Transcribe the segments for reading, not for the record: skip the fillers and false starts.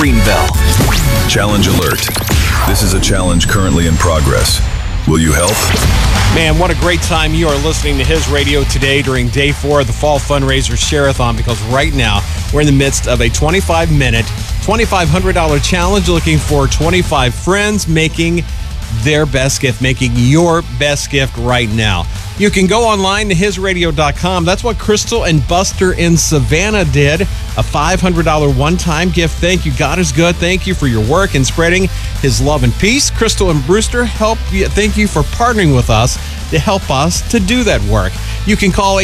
Greenville. Challenge alert. This is a challenge currently in progress. Will you help? Man, what a great time you are listening to His Radio today during day 4 of the Fall Fundraiser Share-a-thon, because right now we're in the midst of a 25-minute, $2,500 challenge looking for 25 friends making their best gift, making your best gift right now. You can go online to hisradio.com. That's what Crystal and Buster in Savannah did. A $500 one-time gift. Thank you. God is good. Thank you for your work in spreading His love and peace. Crystal and Brewster, thank you for partnering with us to help us to do that work. You can call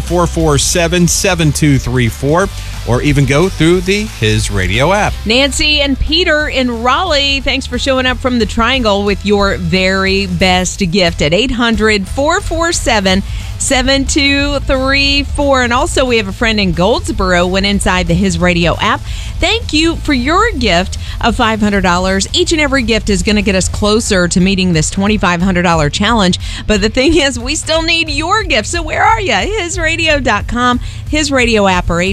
800-447-7234 or even go through the His Radio app. Nancy and Peter in Raleigh, thanks for showing up from the Triangle with your very best gift at 800-447-7234. And also we have a friend in Goldsboro went inside the His Radio app. Thank you for your gift of $500. Each and every gift is going to get us closer to meeting this $2,500 challenge. But the thing is, we still need your gift. So where are you? HisRadio.com, His Radio app, or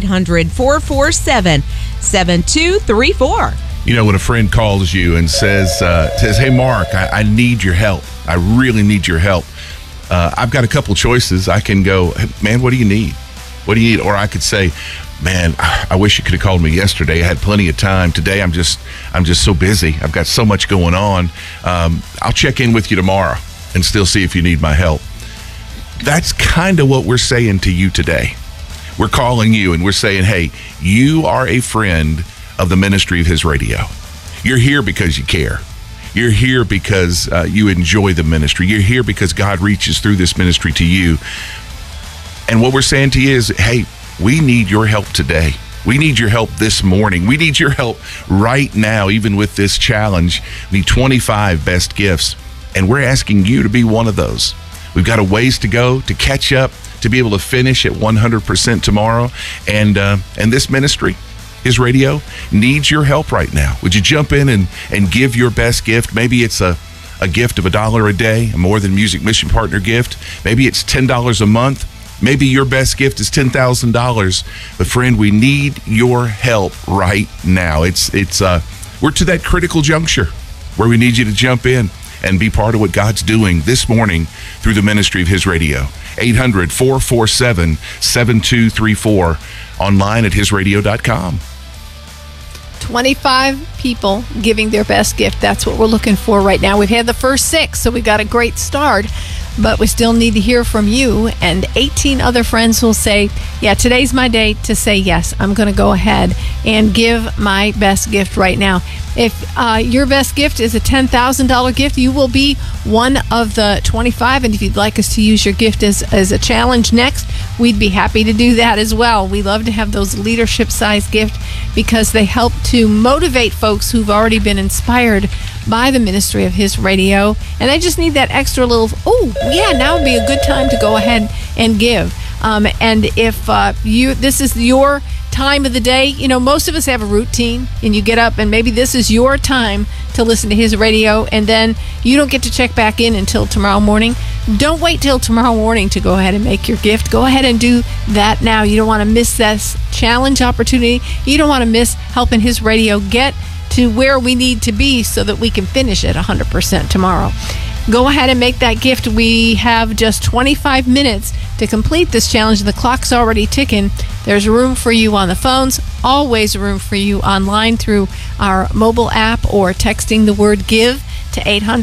800-447-7234. You know, when a friend calls you and says, hey, Mark, I need your help. I really need your help. I've got a couple choices. I can go, hey, man, what do you need? What do you need? Or I could say, man, I wish you could have called me yesterday. I had plenty of time. Today, I'm just so busy. I've got so much going on. I'll check in with you tomorrow and still see if you need my help. That's kind of what we're saying to you today. We're calling you and we're saying, hey, you are a friend of the ministry of His Radio. You're here because you care. You're here because you enjoy the ministry. You're here because God reaches through this ministry to you. And what we're saying to you is, hey, we need your help today. We need your help this morning. We need your help right now, even with this challenge. We need 25 best gifts, and we're asking you to be one of those. We've got a ways to go to catch up, to be able to finish at 100% tomorrow. And this ministry, His Radio, needs your help right now. Would you jump in and give your best gift? Maybe it's a gift of $1 a day, a More Than Music Mission Partner gift. Maybe it's $10 a month. Maybe your best gift is $10,000. But friend, we need your help right now. We're to that critical juncture where we need you to jump in and be part of what God's doing this morning through the ministry of His Radio. 800-447-7234. Online at hisradio.com. 25 people giving their best gift. That's what we're looking for right now. We've had the first 6, so we've got a great start. But we still need to hear from you, and 18 other friends will say, yeah, today's my day to say, yes, I'm going to go ahead and give my best gift right now. If your best gift is a $10,000 gift, you will be one of the 25. And if you'd like us to use your gift as a challenge next, we'd be happy to do that as well. We love to have those leadership-sized gifts because they help to motivate folks who've already been inspired by the ministry of His Radio. And they just need that extra little, now would be a good time to go ahead and give. And if this is your time of the day, you know, most of us have a routine and you get up and maybe this is your time to listen to His Radio, and then you don't get to check back in until tomorrow morning. Don't wait till tomorrow morning to go ahead and make your gift. Go ahead and do that now. You don't want to miss this challenge opportunity. You don't want to miss helping His Radio get to where we need to be so that we can finish at 100% tomorrow. Go ahead and make that gift. We have just 25 minutes to complete this challenge. The clock's already ticking. There's room for you on the phones, always room for you online through our mobile app or texting the word GIVE to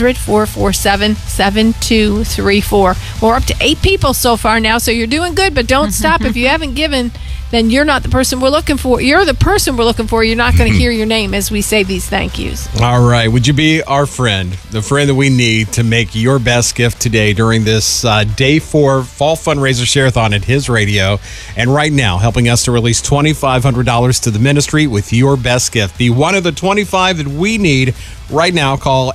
800-447-7234. We're up to 8 people so far now, so you're doing good, but don't stop. If you haven't given, then you're not the person we're looking for. You're the person we're looking for. You're not going to hear your name as we say these thank yous. All right. Would you be our friend, the friend that we need to make your best gift today during this Day 4 Fall Fundraiser Share-a-thon at His Radio? And right now, helping us to release $2,500 to the ministry with your best gift. Be one of the 25 that we need right now. Call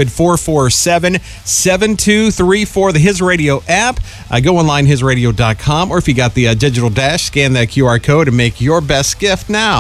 800-447-7234, the His Radio app. Go online, hisradio.com, or if you got the digital dash, scan that QR code and make your best gift now.